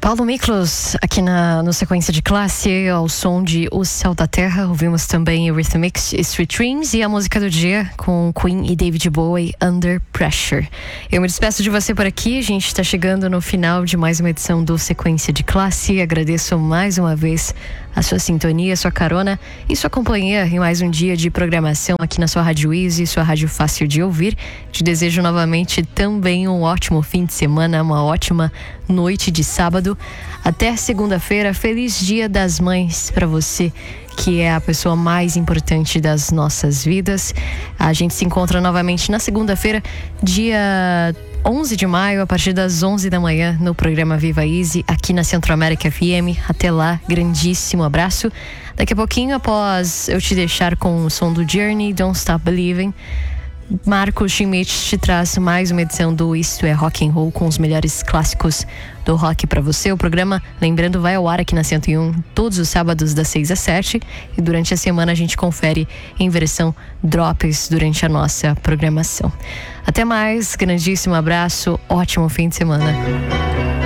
Paulo Miklos, aqui no Sequência de Classe, ao som de O Céu da Terra. Ouvimos também Eurythmics, Street Dreams, e a música do dia com Queen e David Bowie, Under Pressure. Eu me despeço de você por aqui. A gente está chegando no final de mais uma edição do Sequência de Classe. Agradeço mais uma vez a sua sintonia, sua carona e sua companhia em mais um dia de programação aqui na sua Rádio Easy, sua rádio fácil de ouvir. Te desejo novamente também um ótimo fim de semana, uma ótima noite de sábado. Até segunda-feira. Feliz Dia das Mães para você, que é a pessoa mais importante das nossas vidas. A gente se encontra novamente na segunda-feira, dia 11 de maio, a partir das 11 da manhã, no programa Viva Easy, aqui na Centro-América FM. Até lá, grandíssimo abraço. Daqui a pouquinho, após eu te deixar com o som do Journey, Don't Stop Believing, Marcos Schmidt te traz mais uma edição do Isto é Rock and Roll, com os melhores clássicos do rock para você. O programa, lembrando, vai ao ar aqui na 101 todos os sábados das 6 às 7, e durante a semana a gente confere em versão drops durante a nossa programação. Até mais, grandíssimo abraço, ótimo fim de semana.